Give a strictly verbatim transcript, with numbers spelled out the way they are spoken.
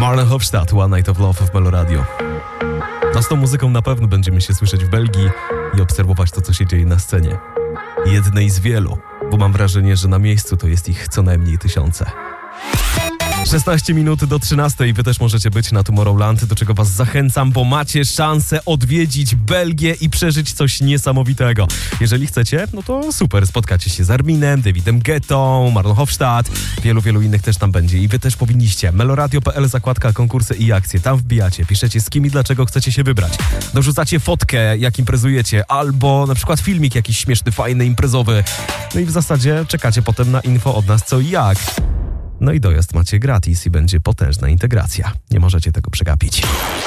Marlon Hofstadt, One Night of Love w Melo Radio. A z tą muzyką na pewno będziemy się słyszeć w Belgii i obserwować to, co się dzieje na scenie. Jednej z wielu, bo mam wrażenie, że na miejscu to jest ich co najmniej tysiące. szesnaście minut do trzynastej. Wy też możecie być na Tomorrowland, do czego was zachęcam, bo macie szansę odwiedzić Belgię i przeżyć coś niesamowitego. Jeżeli chcecie, no to super, spotkacie się z Arminem, Davidem Guettą, Marlon Hofstadt, wielu, wielu innych też tam będzie i wy też powinniście. meloradio kropka p l, zakładka konkursy i akcje, tam wbijacie, piszecie z kim i dlaczego chcecie się wybrać. Dorzucacie fotkę, jak imprezujecie, albo na przykład filmik jakiś śmieszny, fajny, imprezowy. No i w zasadzie czekacie potem na info od nas co i jak. No i dojazd macie gratis i będzie potężna integracja. Nie możecie tego przegapić.